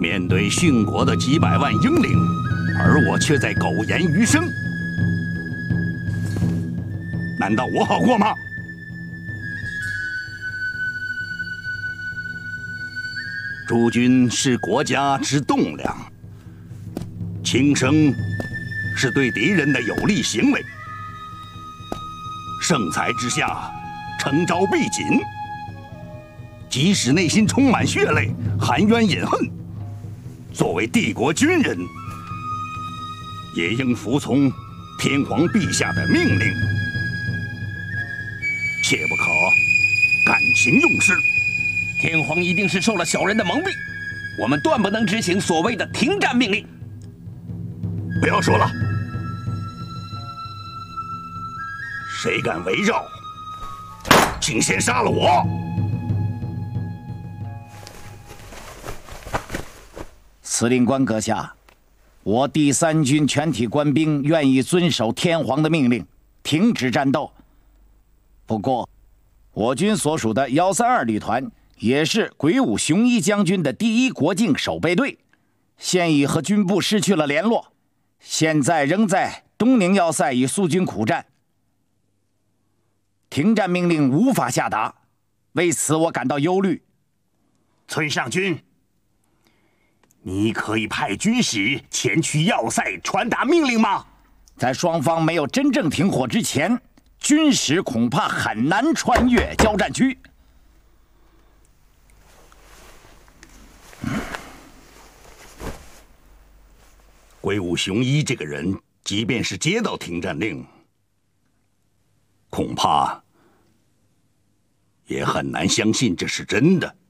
面对殉国的几百万英灵，而我却在苟延余生，难道我好过吗？诸君是国家之栋梁，轻生是对敌人的有力行为。盛才之下，诚招必谨。即使内心充满血泪、含冤饮恨，作为帝国军人，也应服从天皇陛下的命令，切不可感情用事。 天皇一定是受了小人的蒙蔽，我们断不能执行所谓的停战命令。 不要说了，谁敢围绕，请先杀了我！ 司令官阁下，我第3军全体官兵愿意遵守天皇的命令，停止战斗。不过，我军所属的132旅团也是鬼舞雄一将军的第1国境守备队，现已和军部失去了联络，现在仍在东宁要塞与苏军苦战，停战命令无法下达，为此我感到忧虑。 崔上军，你可以派军使前去要塞传达命令吗？ 在双方没有真正停火之前，军使恐怕很难穿越交战区。 鬼舞雄一这个人，即便是接到停战令，恐怕也很难相信这是真的。